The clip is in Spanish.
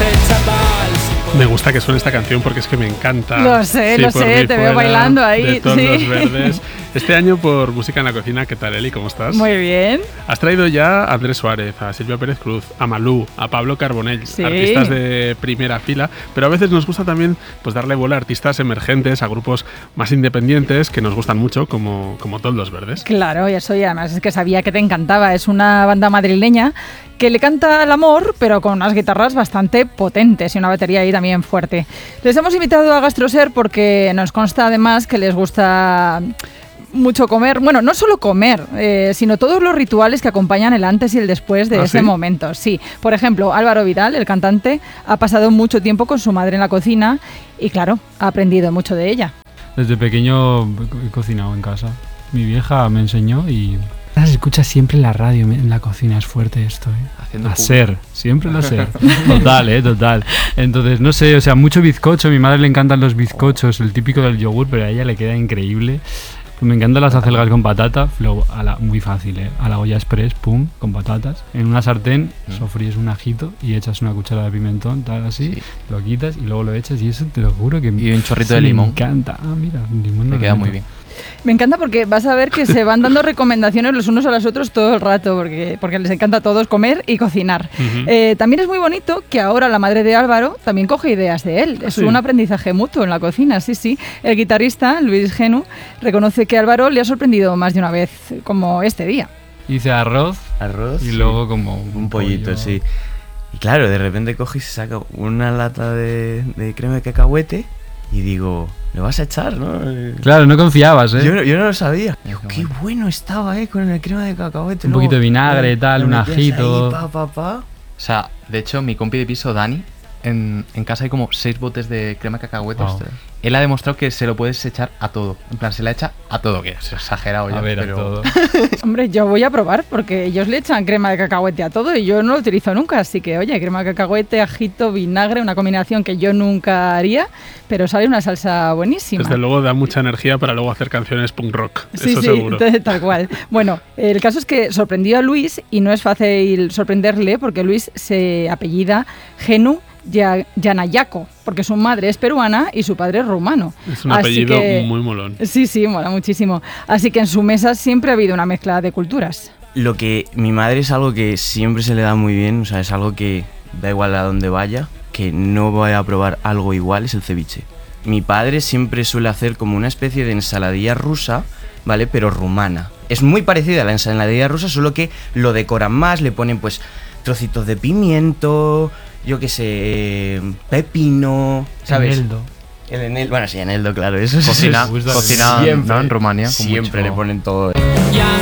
Me gusta que suene esta canción porque es que me encanta. Lo sé, te veo bailando ahí. De tonos verdes. Este año por Música en la Cocina, ¿qué tal, Eli? ¿Cómo estás? Muy bien. Has traído ya a Andrés Suárez, a Silvia Pérez Cruz, a Malú, a Pablo Carbonell, sí, artistas de primera fila, pero a veces nos gusta también pues darle bola a artistas emergentes, a grupos más independientes que nos gustan mucho, como Todos los Verdes. Claro, y eso, y además es que sabía que te encantaba. Es una banda madrileña que le canta al amor, pero con unas guitarras bastante potentes y una batería ahí también fuerte. Les hemos invitado a Gastroser porque nos consta además que les gusta mucho comer, bueno, no solo comer, sino todos los rituales que acompañan el antes y el después de ese momento. Sí, por ejemplo, Álvaro Vidal, el cantante, ha pasado mucho tiempo con su madre en la cocina y claro, ha aprendido mucho de ella. Desde pequeño he cocinado en casa. Mi vieja me enseñó y se escucha siempre en la radio, en la cocina, es fuerte esto, siempre lo sé. Total. Entonces, no sé, o sea, mucho bizcocho, a mi madre le encantan los bizcochos, el típico del yogur, pero a ella le queda increíble. Me encantan las acelgas con patata, luego muy fácil, a la olla express, pum, con patatas. En una sartén sofríes un ajito y echas una cucharada de pimentón, tal así, lo quitas y luego lo echas y eso te lo juro que y un chorrito de limón. Me encanta. Ah, mira, limón me queda muy bien. Me encanta porque vas a ver que se van dando recomendaciones los unos a los otros todo el rato, porque les encanta a todos comer y cocinar. También es muy bonito que ahora la madre de Álvaro también coge ideas de él. Es un aprendizaje mutuo en la cocina, sí. El guitarrista, Luis Genu, reconoce que Álvaro le ha sorprendido más de una vez, como este día. Hice arroz y luego como un pollito, sí. Y claro, de repente coge y se saca una lata de crema de cacahuete y digo, ¿le vas a echar, no? Claro, no confiabas, ¿eh? Yo no lo sabía. Digo, qué bueno estaba, con el crema de cacahuete. Un poquito de vinagre, tal, un ajito. Ahí, O sea, de hecho, mi compi de piso, Dani, en casa hay como 6 botes de crema de cacahuete. Wow. Él ha demostrado que se lo puedes echar a todo. En plan, se la echa a todo, que es exagerado ya. A ver, pero... a todo. Hombre, yo voy a probar porque ellos le echan crema de cacahuete a todo y yo no lo utilizo nunca. Así que, oye, crema de cacahuete, ajito, vinagre, una combinación que yo nunca haría, pero sale una salsa buenísima. Desde luego da mucha energía para luego hacer canciones punk rock, sí, eso seguro. Tal cual. Bueno, el caso es que sorprendió a Luis y no es fácil sorprenderle porque Luis se apellida Genu Yanayaco, porque su madre es peruana y su padre es rumano. Es un apellido muy molón. Sí, mola muchísimo. Así que en su mesa siempre ha habido una mezcla de culturas. Lo que mi madre es algo que siempre se le da muy bien, o sea, es algo que da igual a donde vaya, que no voy a probar algo igual, es el ceviche. Mi padre siempre suele hacer como una especie de ensaladilla rusa, ¿vale? Pero rumana. Es muy parecida a la ensaladilla rusa, solo que lo decoran más, le ponen pues trocitos de pimiento, yo qué sé, pepino, ¿sabes? Eneldo. Bueno, sí, eneldo, claro, eso cocina siempre, ¿no? En Rumania. Siempre le ponen todo. Ya